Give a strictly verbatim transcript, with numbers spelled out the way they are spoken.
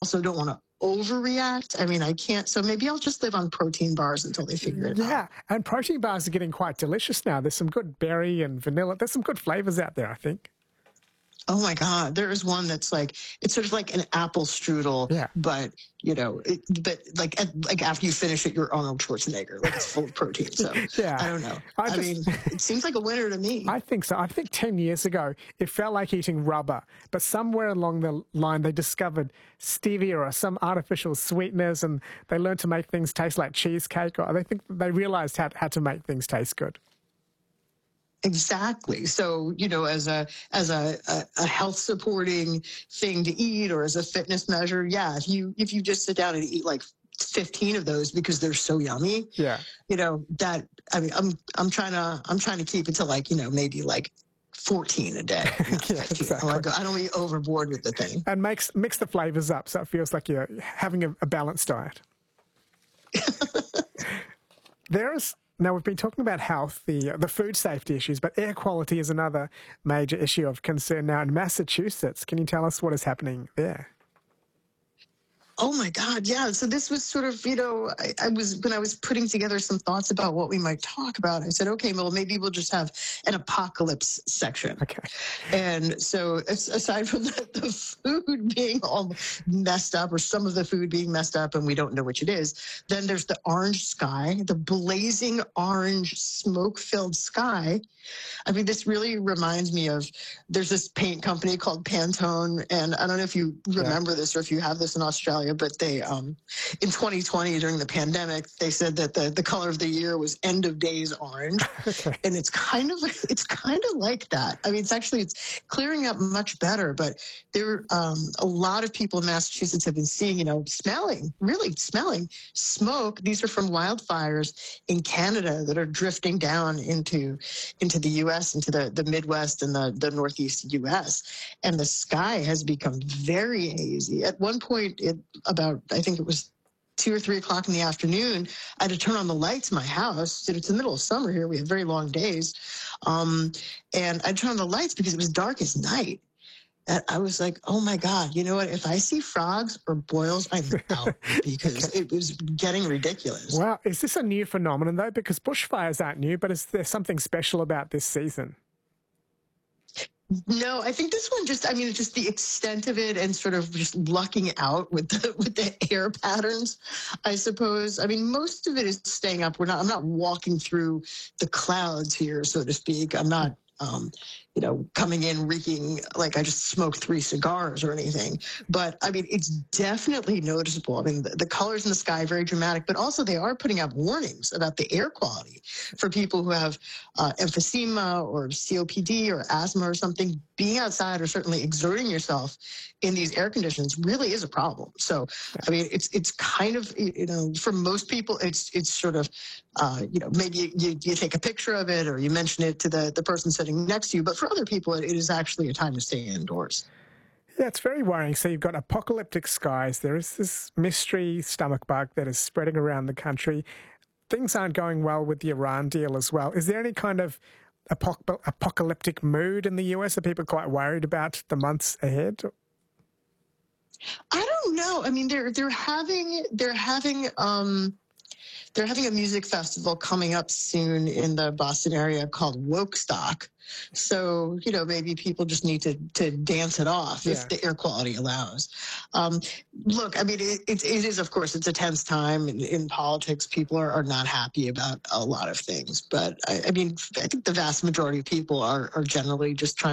also don't want to overreact. I mean, I can't. So maybe I'll just live on protein bars until they figure it out. Yeah, and protein bars are getting quite delicious now. There's some good berry and vanilla. There's some good flavors out there, I think. Oh my God, there is one that's like, it's sort of like an apple strudel, yeah. but, you know, it, but like at, like after you finish it, you're Arnold Schwarzenegger, like it's full of protein. So yeah. I don't know. I, I just, mean, it seems like a winner to me. I think so. I think ten years ago, it felt like eating rubber, but somewhere along the line, they discovered stevia or some artificial sweeteners, and they learned to make things taste like cheesecake, or they think they realized how, how to make things taste good. Exactly. So, you know, as a as a, a, a health supporting thing to eat, or as a fitness measure, yeah, if you if you just sit down and eat like fifteen of those because they're so yummy, yeah, you know, that I mean, I'm I'm trying to I'm trying to keep it to like, you know, maybe like fourteen a day. yeah, exactly. I don't want to be overboard with the thing. And makes mix the flavors up so it feels like you're having a, a balanced diet. There is. Now, we've been talking about health, the, the food safety issues, but air quality is another major issue of concern now in Massachusetts. Can you tell us what is happening there? Oh my God, yeah. So this was sort of, you know, I, I was, when I was putting together some thoughts about what we might talk about, I said, okay, well, maybe we'll just have an apocalypse section. Okay. And so aside from the, the food being all messed up, or some of the food being messed up and we don't know which it is, then there's the orange sky, the blazing orange smoke-filled sky. I mean, this really reminds me of, there's this paint company called Pantone, and I don't know if you remember yeah. this or if you have this in Australia, but they, um, in twenty twenty, during the pandemic, they said that the, the color of the year was end of days orange. Okay. And it's kind of, it's kind of like that. I mean, it's actually, it's clearing up much better, but there, um, a lot of people in Massachusetts have been seeing, you know, smelling, really smelling smoke. These are from wildfires in Canada that are drifting down into, into the U S, into the, the Midwest and the, the Northeast U S. And the sky has become very hazy. At one point, it about, I think it was two or three o'clock in the afternoon, I had to turn on the lights in my house. It's the middle of summer here. We have very long days. Um, and I turned on the lights because it was dark as night. And I was like, oh my God, you know what? If I see frogs or boils, I'm out, because it was getting ridiculous. Wow. Is this a new phenomenon though? Because bushfires aren't new, but is there something special about this season? No, I think this one just, I mean, just the extent of it and sort of just lucking out with the, with the air patterns, I suppose. I mean, most of it is staying up. We're not, I'm not walking through the clouds here, so to speak. I'm not, um, you know, coming in reeking like I just smoked three cigars or anything. But I mean, it's definitely noticeable. I mean, the, the colors in the sky are very dramatic, but also they are putting out warnings about the air quality for people who have uh, emphysema or C O P D or asthma or something. Being outside or certainly exerting yourself in these air conditions really is a problem. So, I mean, it's it's kind of, you know, for most people, it's it's sort of, uh, you know, maybe you, you take a picture of it or you mention it to the, the person sitting next to you. But for other people, it is actually a time to stay indoors. Yeah, it's very worrying. So you've got apocalyptic skies. There is this mystery stomach bug that is spreading around the country. Things aren't going well with the Iran deal as well. Is there any kind of apoc- apocalyptic mood in the U S? Are people quite worried about the months ahead? I don't know. I mean, they're they're having they're having um, they're having a music festival coming up soon in the Boston area called Wokestock. So, you know, maybe people just need to, to dance it off yeah. if the air quality allows. Um, look, I mean, it, it, it is, of course, it's a tense time in, in politics. People are, are not happy about a lot of things. But, I, I mean, I think the vast majority of people are, are generally just trying